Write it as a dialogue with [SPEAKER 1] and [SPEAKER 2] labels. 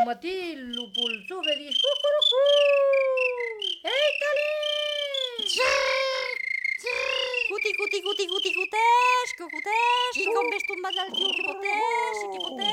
[SPEAKER 1] matí il lupul sube e dice cucurucú. Eita-lì!
[SPEAKER 2] Cuti, cutesc, cutesc, și com vezi tu în bazal chiu, che potesc,